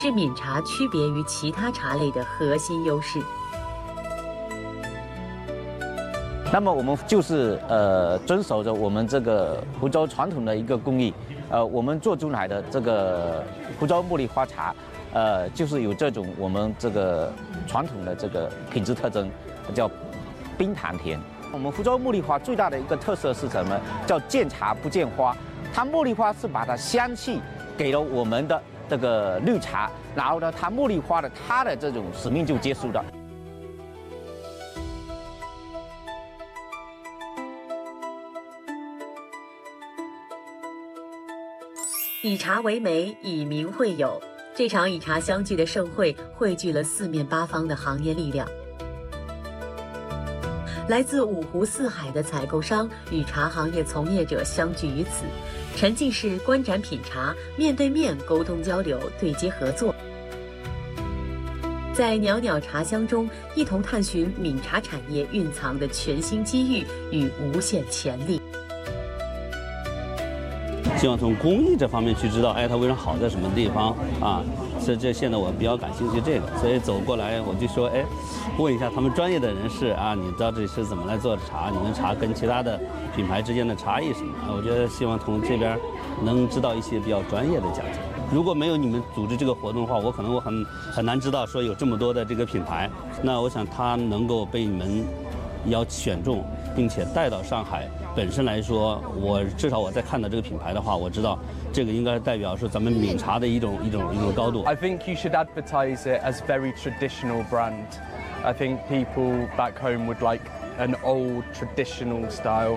是闽茶区别于其他茶类的核心优势。 那么我们就是遵守着我们这个福州传统的一个工艺，我们做珠海的这个福州茉莉花茶，就是有这种我们这个传统的这个品质特征，叫冰糖甜。我们福州茉莉花最大的一个特色是什么？叫见茶不见花。它茉莉花是把它香气给了我们的这个绿茶，然后呢，它茉莉花的它的这种使命就结束了。 以茶为媒，以民会友。这场以茶相聚的盛会，汇聚了四面八方的行业力量。来自五湖四海的采购商与茶行业从业者相聚于此，沉浸式观展品茶，面对面沟通交流，对接合作。在袅袅茶香中，一同探寻闽茶产业蕴藏的全新机遇与无限潜力。 希望从工艺这方面去知道，它为什么好在什么地方啊？这现在我比较感兴趣这个，所以走过来我就说，问一下他们专业的人士啊，你到底是怎么来做的茶？你们茶跟其他的品牌之间的差异什么？我觉得希望从这边能知道一些比较专业的讲解。如果没有你们组织这个活动的话，我可能很难知道说有这么多的这个品牌。那我想它能够被你们选中，并且带到上海。本身来说，至少我在看到这个品牌的话，我知道这个应该代表是咱们闽茶的一种高度。 I think you should advertise it as very traditional brand. I think people back home would like an old traditional style.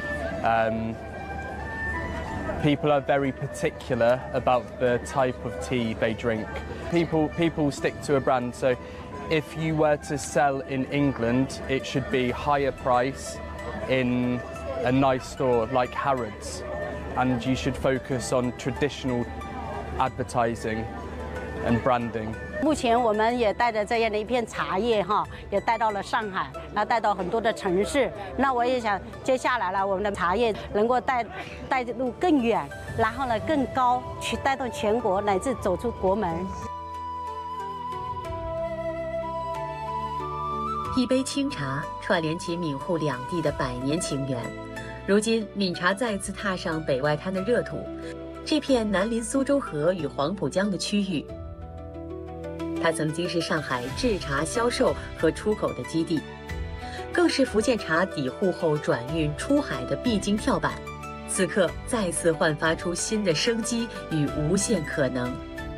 People are very particular about the type of tea they drink. People stick to a brand. So if you were to sell in England, it should be higher price in a nice store like Harrods, and you should focus on traditional advertising and branding. 目前我们也带着这样的一片茶叶也带到了上海，那带到很多的城市。那我也想接下来我们的茶叶能够带路更远，然后呢更高，去带动全国乃至走出国门。 一杯清茶串联起闽沪两地的百年情缘。如今，闽茶再次踏上北外滩的热土，这片南临苏州河与黄浦江的区域，它曾经是上海制茶销售和出口的基地，更是福建茶抵沪后转运出海的必经跳板。此刻再次焕发出新的生机与无限可能。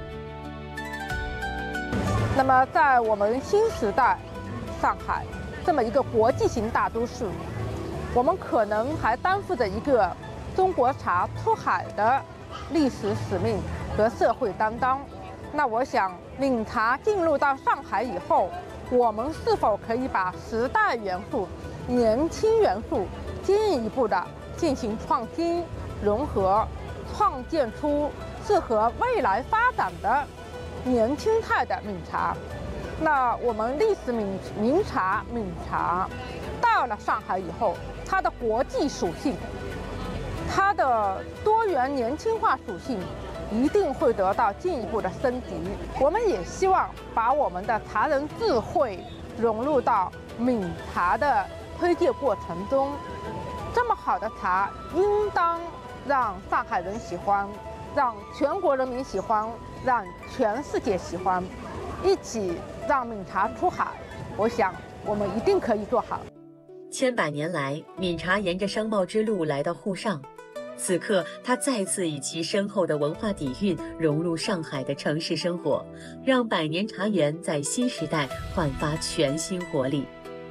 那么，在我们新时代上海这么一个国际型大都市，我们可能还担负着一个中国茶出海的历史使命和社会担当。那我想，闽茶进入到上海以后，我们是否可以把时代元素、年轻元素进一步的进行创新、融合，创建出适合未来发展的年轻态的闽茶？那我们历史闽茶到了上海以后，它的国际属性，它的多元年轻化属性一定会得到进一步的升级。我们也希望把我们的茶人智慧融入到闽茶的推介过程中。这么好的茶，应当让上海人喜欢，让全国人民喜欢，让全世界喜欢，一起让闽茶出海。我想我们一定可以做好。 千百年来，闽茶沿着商贸之路来到沪上，此刻它再次以其深厚的文化底蕴融入上海的城市生活，让百年茶园在新时代焕发全新活力。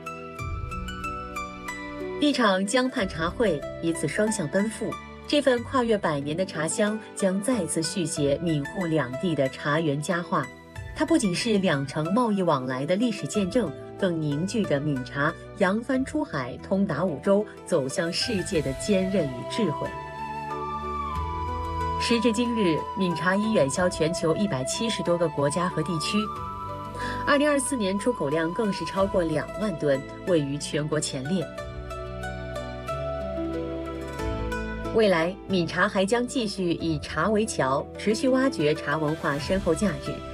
一场江畔茶会，一次双向奔赴，这份跨越百年的茶香将再次续写闽沪两地的茶园佳话。它不仅是两城贸易往来的历史见证，更凝聚着闽茶扬帆出海、通达五洲、走向世界的坚韧与智慧。时至今日，闽茶已远销全球170多个国家和地区，2024年出口量更是超过2万吨，位于全国前列。未来，闽茶还将继续以茶为桥，持续挖掘茶文化深厚价值，